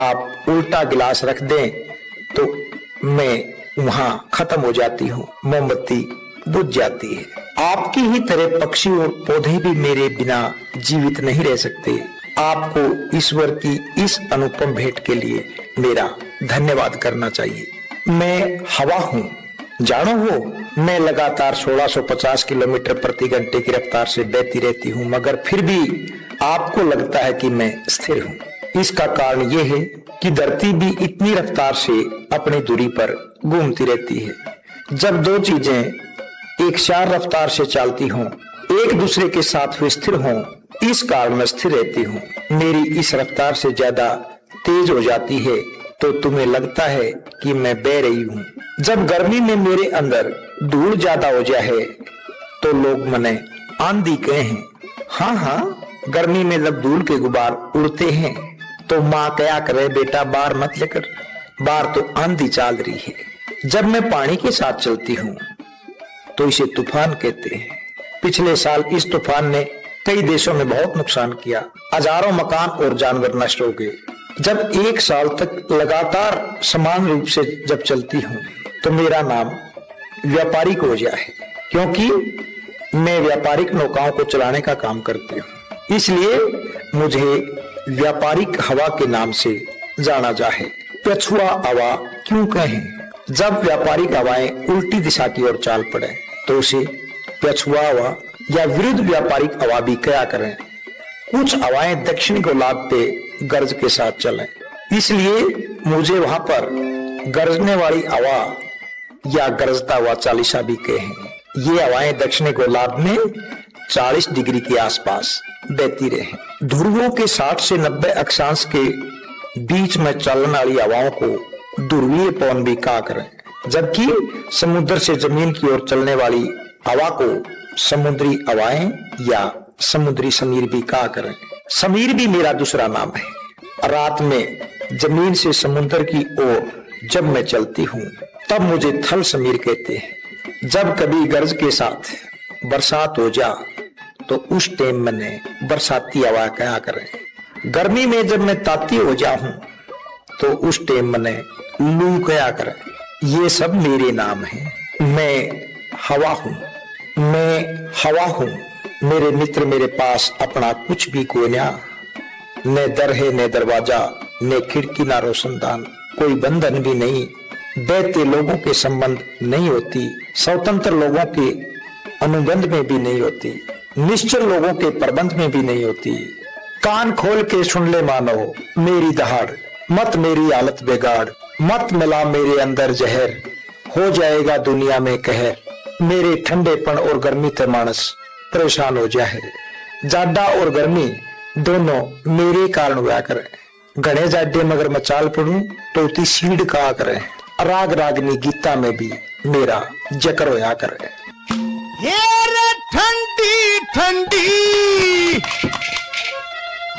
आप उल्टा गिलास रख दें तो मैं वहां खत्म हो जाती हूँ, मोमबत्ती बुझ जाती है। आपकी ही तरह पक्षी और पौधे भी मेरे बिना जीवित नहीं रह सकते। आपको ईश्वर की इस अनुपम भेंट के लिए मेरा धन्यवाद करना चाहिए। मैं हवा हूँ, जानो हो, मैं लगातार 1650 किलोमीटर प्रति घंटे की रफ्तार से बहती रहती हूँ, मगर फिर भी आपको लगता है कि मैं स्थिर हूँ। इसका कारण यह है कि धरती भी इतनी रफ्तार से अपनी दूरी पर घूमती रहती है। जब दो चीजें एक सार रफ्तार से चलती हों, एक दूसरे के साथ वे स्थिर हों, इस कारण मैं स्थिर रहती हूँ। मेरी इस रफ्तार से ज्यादा तेज हो जाती है तो तुम्हें लगता है कि मैं बह रही हूँ। जब गर्मी में मेरे अंदर धूल ज्यादा हो जाए तो लोग मने आंधी कहे हैं। हाँ हाँ, गर्मी में जब धूल के गुबार उड़ते हैं तो माँ क्या करे, बेटा बाहर मत लेकर, बाहर तो आंधी चल रही है। जब मैं पानी के साथ चलती हूँ तो इसे तूफान कहते हैं। पिछले साल इस तूफान ने कई देशों में बहुत नुकसान किया, हजारों मकान और जानवर नष्ट हो गए। जब एक साल तक लगातार समान रूप से जब चलती हूँ तो मेरा नाम व्यापारिक हो जाए, क्योंकि मैं व्यापारिक नौकाओं को चलाने का काम करती हूँ। इसलिए मुझे व्यापारिक हवा के नाम से जाना जाए। पछुआ हवा क्यों कहें? जब व्यापारिक हवाएं उल्टी दिशा की ओर चाल पड़े तो उसे पछुआ हवा या विरुद्ध व्यापारिक हवा भी कहा करें। कुछ हवाएं दक्षिणी गोलार्ध पे गर्ज के साथ चलें, इसलिए मुझे वहां पर गरजने वाली हवा या गरजता हुआ चालीसा भी कहें। ये हवाएं दक्षिणी गोलार्ध में 40 डिग्री के आसपास बहती रहे। ध्रुवों के 60 से 90 अक्षांश के बीच में चलने वाली हवाओं को ध्रुवीय पवन भी कहा करें, जबकि समुद्र से जमीन की ओर चलने वाली हवा को समुद्री हवाएं या समुद्री समीर भी कहा करें। समीर भी मेरा दूसरा नाम है। रात में जमीन से समुद्र की ओर जब मैं चलती हूँ तब मुझे थल समीर कहते हैं। जब कभी गर्ज के साथ बरसात हो जा तो उस टाइम मैंने बरसाती हवा कहा करें। गर्मी में जब मैं ताती हो जाऊं तो उस टाइम मैंने लू कहा करें। ये सब मेरे नाम हैं। मैं हवा हूँ, मैं हवा हूँ। मेरे मित्र मेरे पास अपना कुछ भी कोई न दर है न दरवाजा, न खिड़की न रोशनदान, कोई बंधन भी नहीं। बहते लोगों के संबंध नहीं होती, स्वतंत्र लोगों के अनुबंध में भी नहीं होती, निश्चल लोगों के प्रबंध में भी नहीं होती। कान खोल के सुन ले मानो मेरी दहाड़, मत मेरी हालत बिगाड़, मत मिला मेरे अंदर जहर, हो जाएगा दुनिया में कहर। मेरे ठंडेपन और गर्मी से मानस परेशान हो जाए। जाडा और गर्मी दोनों मेरे कारण हुआ करे। घने जाडे मगर मचाल पड़ू तो उती सीढ़ कहा करे। राग रागनी गीता में भी मेरा जिक्र होया करे। ठंडी ठंडी